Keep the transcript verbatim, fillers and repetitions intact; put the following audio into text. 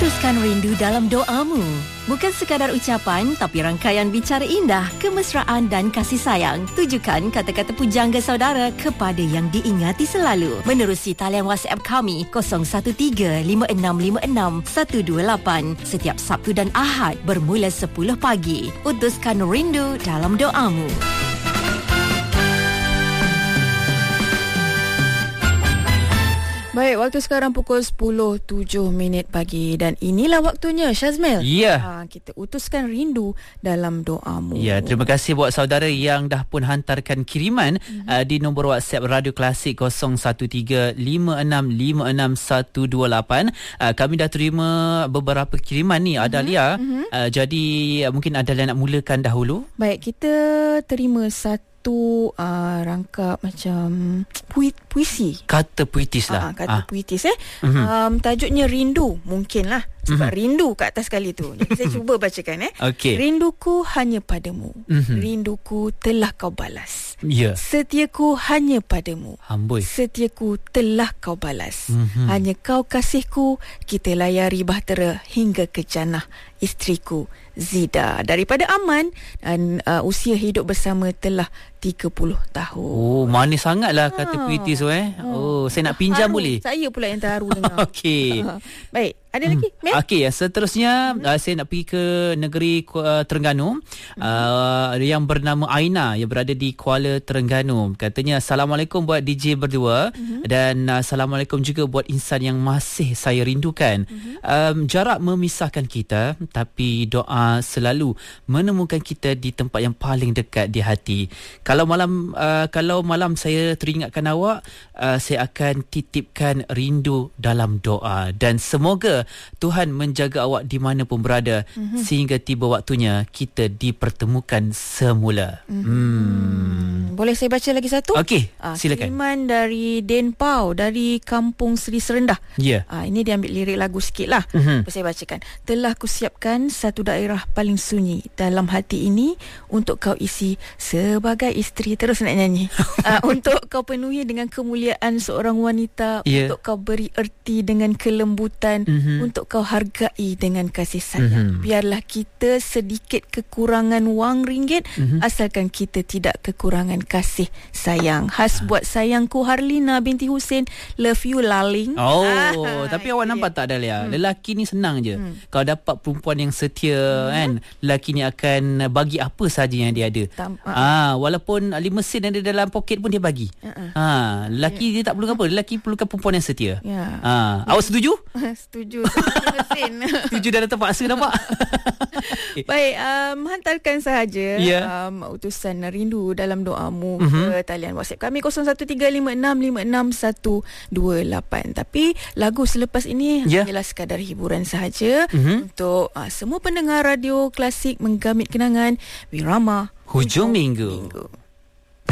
Utuskan rindu dalam doamu. Bukan sekadar ucapan, tapi rangkaian bicara indah, kemesraan dan kasih sayang. Tujukan kata-kata pujangga saudara kepada yang diingati selalu. Menerusi talian WhatsApp kami kosong satu tiga lima enam lima enam satu dua lapan setiap Sabtu dan Ahad bermula sepuluh pagi. Utuskan rindu dalam doamu. Baik, waktu sekarang pukul sepuluh tujuh minit pagi dan inilah waktunya Syazmil. Ya. Ha, kita utuskan rindu dalam doamu. Ya, terima kasih buat saudara yang dah pun hantarkan kiriman mm-hmm. uh, di nombor WhatsApp Radio Klasik kosong satu tiga lima enam lima enam satu dua lapan. Uh, kami dah terima beberapa kiriman ni, mm-hmm. Adalia. Mm-hmm. Uh, jadi uh, mungkin Adalia nak mulakan dahulu. Baik, kita terima satu tu uh, rangkap macam pui, puisi. Kata puitis lah. Uh, kata ah. puitis eh. Mm-hmm. Um, tajuknya Rindu. Mungkin lah. Sebab mm-hmm. rindu kat atas sekali tu. Jadi saya cuba bacakan eh. Okay. Rinduku hanya padamu. Mm-hmm. Rinduku telah kau balas. Ya. Yeah. Setiaku hanya padamu. Amboi. Setiaku telah kau balas. Mm-hmm. Hanya kau kasihku. Kita layari bahtera hingga ke jannah. Isteriku Zida. Daripada Aman. Dan uh, usia hidup bersama telah tiga puluh tahun. Oh, manis sangatlah kata ha. puitis tu eh. Oh, saya nak pinjam haru. boleh? Saya pula yang terharu dengar. Okey. Uh, baik, ada lagi? Hmm. Okey, seterusnya hmm. uh, saya nak pergi ke negeri uh, Terengganu. Hmm. Uh, yang bernama Aina yang berada di Kuala Terengganu. Katanya Assalamualaikum buat D J berdua hmm. dan uh, Assalamualaikum juga buat insan yang masih saya rindukan. Hmm. Um, jarak memisahkan kita, tapi doa selalu menemukan kita di tempat yang paling dekat di hati. Kalau malam uh, kalau malam saya teringatkan awak, uh, saya akan titipkan rindu dalam doa dan semoga Tuhan menjaga awak di mana pun berada mm-hmm. sehingga tiba waktunya kita dipertemukan semula. Mm-hmm. Hmm. Boleh saya baca lagi satu? Okey, uh, silakan. Kiriman dari Den Pau dari Kampung Seri Serendah. Ya. Yeah. Uh, ini dia ambil lirik lagu sikit lah. Mm-hmm. Saya bacakan. Telah kusiapkan satu daerah paling sunyi dalam hati ini untuk kau isi sebagai isteri. Terus nak nyanyi. uh, untuk kau penuhi dengan kemuliaan seorang wanita. Yeah. Untuk kau beri erti dengan kelembutan. Mm-hmm. Untuk kau hargai dengan kasih sayang. Mm-hmm. Biarlah kita sedikit kekurangan wang ringgit. Mm-hmm. Asalkan kita tidak kekurangan kasih sayang. Khas buat sayangku Harlina binti Hussein. Love you Laling. Oh, ah, tapi awak nampak tak Dahlia? Hmm. Lelaki ni senang je. Hmm. Kalau dapat perempuan yang setia, hmm. kan, lelaki ni akan bagi apa saja yang dia ada. Tam- ah, walaupun lima sen ada dalam poket pun dia bagi. Uh-uh. Ah, lelaki yeah. dia tak perlu apa? Lelaki perlukan perempuan yang setia. Yeah. Ah, yeah. Awak setuju? Setuju. lima sen. Setuju dah terpaksa nampak. Baik, um, hantarkan sahaja yeah. um, utusan rindu dalam doamu mm-hmm. ke talian WhatsApp kami kosong satu tiga lima enam lima enam satu dua lapan. Tapi lagu selepas ini yeah. hanyalah sekadar hiburan sahaja mm-hmm. untuk uh, semua pendengar radio klasik menggamit kenangan Wirama Hujung, Hujung Minggu. Minggu.